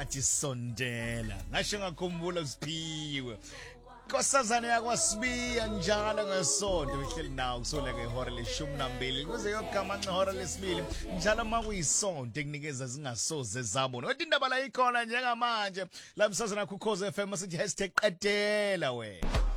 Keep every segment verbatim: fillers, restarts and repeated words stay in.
ngathi sondela ngasho ngakhumbula Siphiwe Nkosazana yakwaSibiya njalo ngesonto behleli nawo kusole ngehora leshumi nambili kuze yogama ngehora lesibili njalo makuyisonto ekunikeza zingasoze zabona kodwa indaba la ikhona njengamanje la msazana ku Khosi F M sithi hashtag qedela we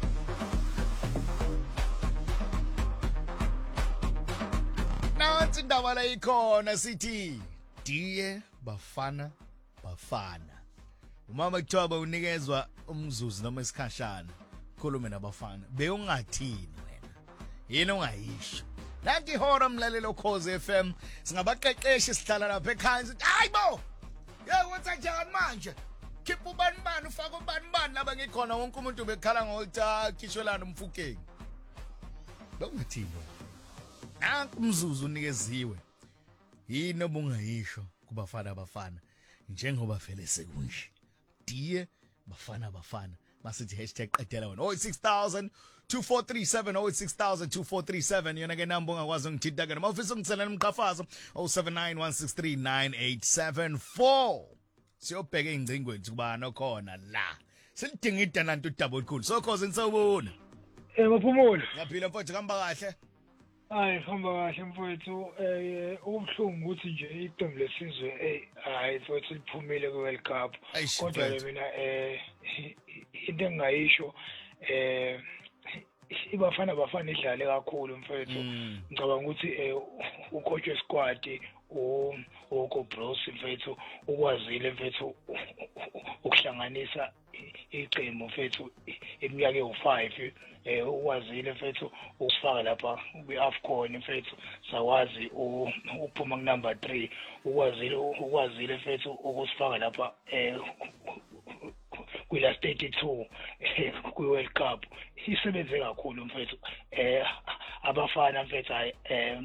nansi indaba la ikhona sithi diye bafana bafana umama kuthiwa unikezwa umzuzu noma isikhashana khulume nabafana beyungathini wena yini ongayisho nanti ihora umlalelo Khosi F M singabaqeqeshi sihlala lapha ekhaya sithi hayibo yeah what's njani manje khipha ubani bani ufaka ubani bani laba ngikhona wonke umuntu bekhala ngokuthi akhishwelana umfukeni beyungathini nanti umzuzu unikeziwe yini obungayisho kubafana abafana njengoba vele sekunje diye bafana bafana masithi hashtag qedela wena oh six thousand two four three seven oh six thousand two four three seven yona ke number ongakwazi ngithida ke noma ufisa ungitselela umqhafazo oh seven nine one six three nine eight seven four siyobheka ingcingweni kubana khona la silidinga idananto udaba olukhulu so Khosi nisawubona eh baphumule yaphila mfowethu kamba kahle hayi hamba kahle mfowethu eh ubhlungu ukuthi nje iqembu lesizwe eh hayi mfowethu liphumile ku World Cup kodwa mina eh into engayisho eh ibafana bafana idlale kakhulu mfowethu ngicabanga ukuthi eh ucoach wesquad u uko Bros mfowethu ukwazile mfowethu ukuhlanganisa iqembu mfowethu iminyaka ewu five eh ukwazile mfowethu ukufaka lapha kwiAFCON mfowethu sawazi uphuma ku number three ukwazile ukwazile mfowethu ukusifaka lapha eh kwi last thirty-two kwi World Cup isebenze kakhulu mfowethu eh abafana mfowethu eh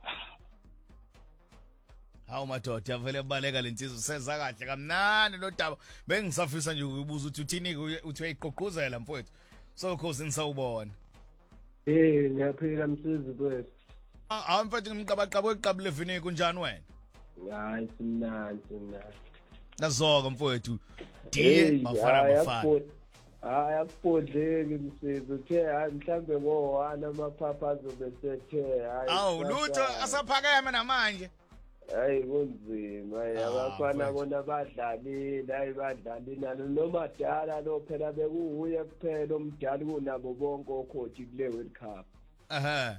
hawu madoda yavele baleka lensizwe seza kahle kamnandi nodaba bengisafisa nje ukubuza ukuthi uthini uthi uyayiqoquzela mfowethu so Khosi nisawubona eh ngiyaphila msizi kwethu ah mfowethu ngimqabaqaba weqabule vini kunjani wena hayi simnandi simnandi nazoka mfowethu diye bafana bafana hayi akupodleki msizi uthe hayi mhlambe ngowana amaphaphazo besethe hayi awu lutho asaphakeme namanje hayi kunzima abafana bona badlalile hayi badlalile nalo noma dala lo phela bekuuye kuphela omdala kunabo bonke okhothi kule World Cup aha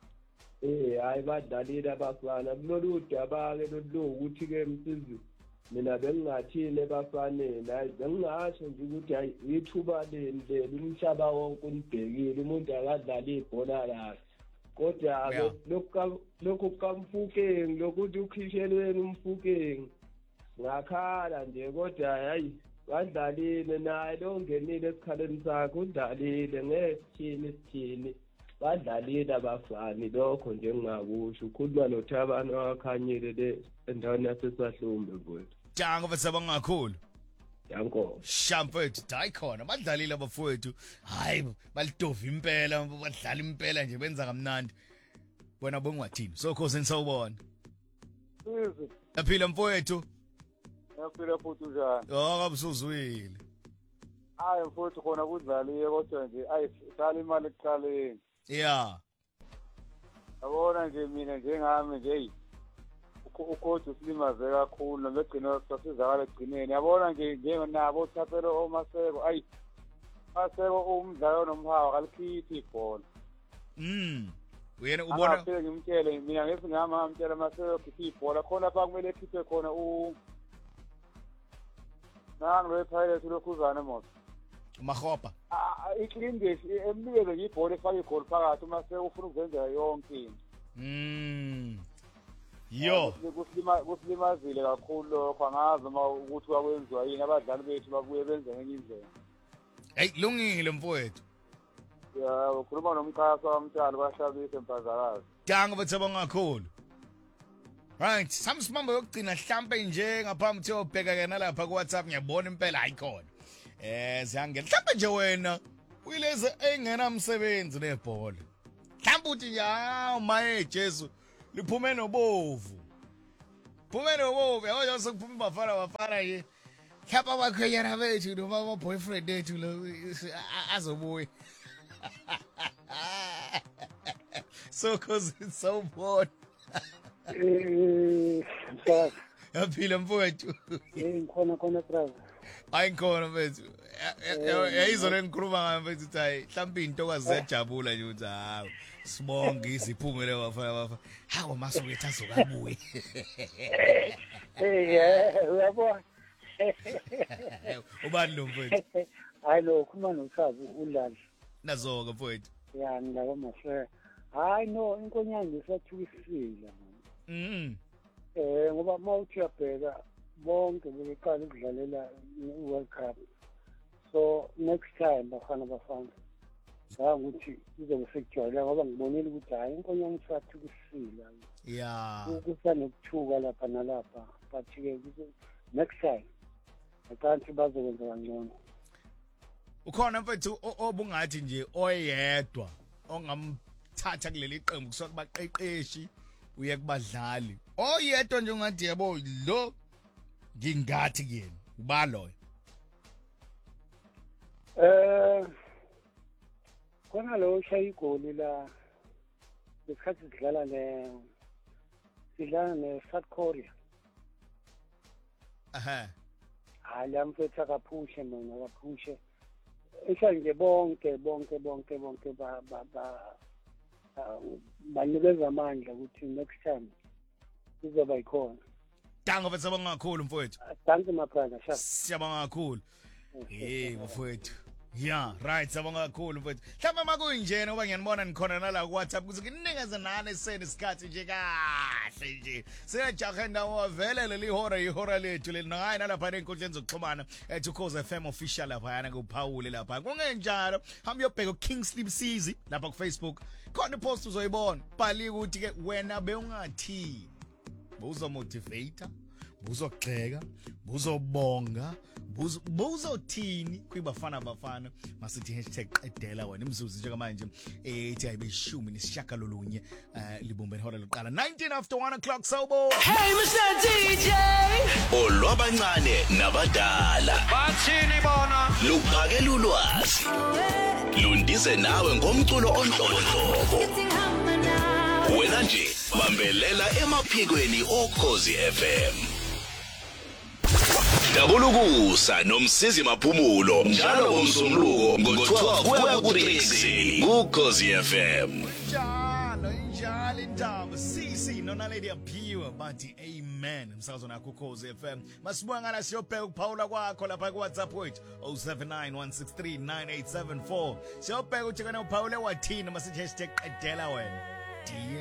eh hayi badlalile abafana kulolu udaba ke lokuthi ke msizi mina bengingathini ebafaneni hayi bengingasho nje ukuthi hayi ithuba leni leli umhlaba wonke umbhekile umuntu akadlala ibhola lakhe kodwa lokho lokho kamfukeni lokuthi ukhishelweni umfukeni ngakhala nje kodwa hayi badlalile naye lo ngenile esikhaleni sakhe udlalile ngesithini isithini badlalile abafani lokho nje ngingakusho ukhuluma noThabani wakhanyile le endaweni yaseSahlumbe mfowethu jango besabanga kakhulu yanko shamfethu hayi khona badlalile abafowethu hayi balidova impela badlala impela nje benza kamnandi bona bongathini so Khosi nisawubona Sizi yaphila mfowethu yaphila futhi njani oh kabusuzwile hayi mfowethu khona kudlaliye kodwa nje ayisala imali ekuqaleni yeah yabona nje mina njengami nje ukodwa silimaze kakhulu ngegcina sasizakala egcineni yabona nje njengenabo uthaphelo omaseko ayi maseko umdlalo nomhawa kalikhithi ibhola mm uyena ubona ngaphe ngimtshele mina ngesi ngama ngamtshela maseko khithi ibhola khona pha kumele ekhiphe khona u nangu lo pilot lokhuzana moto Makhopa iclean emnikeze nje ibhola efaka igol phakathi uma sekufuna ukwenza yonke into mm yo kusilima kusilimazile kakhulu lokho angazi uma ukuthi wakwenziwa yini abadlali bethu babuye benze ngenye indlela hey lungile mfowethu ya ukhuluma nomkhasa wamtshali bahlabise empazakazi danga bathaba ngakhulu right samsimambo yokugcina mhlambe nje ngaphambi kuthi ubheka yena lapha ku WhatsApp ngiyabona impela ayikhona eh siyangena mhlambe nje wena uyileze engenamsebenzi nebhola mhlambe uthi ya maye Jesu liphumene obovu phumene obovu yayo sekuphuma bafana bafana nje Khapha abakhwenyana bethu noma ama boyfriend ethu lo azobuya. So cause it's so bored. Eh, mfana. Yaphila mfowethu. Eh, ngikhona khona brother. Ayinkhona mfethu. Yayizona engikhuluma ngayo mfethu uthi hayi mhlawumbe intokazi ziyajabula nje uthi hawo sibonge iziphumele wafana wafa. Hawo masokethu azokabuye. Eh, yeah, uyabona. Ubani lo mfethu? Hayi lo khuluma noThabi uLali. Nazoka mfowethu. Ya ngilabo mashe. Hayi no inkonyane lisathukisile. Mhm. Eh ngoba mawuthi uyabheka bonke beqala ukudlalela iWorld Cup. So next time bafana bafana. Ngakuthi kuzobe sekujwayela ngoba ngibonile ukuthi hayi inkonyane isathukisile. Yeah. Kusanokuthuka lapha nalapha. But ke next time akanti bazokwenza kangcono. Ukhona mfethu obungathi nje oyedwa ongamthatha kuleli qembu kusuka kubaqeqeshi uye kubadlali. Oyedwa nje ungathi yabo lo ngingathi kuyena ubaloyo. Eh khona lo shaya igoli la lesikhathi sidlala ne sidlala ne South Korea. Aha. Hayi lamfethu akaphushe mina akaphushe. Esha nje bonke bonke bonke bonke ba ba ba banikeza amandla ukuthi next time kuzoba ikhona. Dango mfethu sabonga kakhulu mfowethu. Thank you my brother. Siyabonga kakhulu. Eh mfowethu. Yeah, right, sabonga kakhulu mfowethu. Mhlawumbe makuyinjena ngoba ngiyanibona nikhona nala ku WhatsApp kuze kunikeze nani esene isikhathi nje kahle nje. Siyajaha ndawo vele leli hora ihora lethu leli nayi nalapha enkundleni zokuxhumana ethi Ukhozi F M official lapha yana kuPaul lapha. Kungenjalo, hamba uyobheka uKingsley Msizi lapha ku Facebook. Khona ipost uzoyibona. Bhali ukuthi ke wena bewungathi buzomotivator, buzogxeka, buzobonga, buzothini kwibafana bafana masithi hashtag qedela wena imzuzu njengamanje ethi ayibeshumi nesishagalolunye libumbeni hora lokuqala nineteen after one o'clock sobo. Hey Mister D J olwabancane nabadala bathini bona luphakela ulwazi lundize nawe ngomculo onhlobonhlobo wena nje bambelela emaphikweni oKhozi F M. Dabulukusa nomsizi maphumulo njalo ngomsombuluko ngo-twelve kuya ku-six kuKhozi F M. Njalo njalo indaba sisi nonaledi aphiwa bathi amen umsakazo nakho Ukhozi F M. Masibonga la siyobheka ukuphawula kwakho lapha ku WhatsApp wethu oh seven nine one six three nine eight seven four. Siyobheka ukuthi kana uphawule wathini masithi hashtag qedela wena.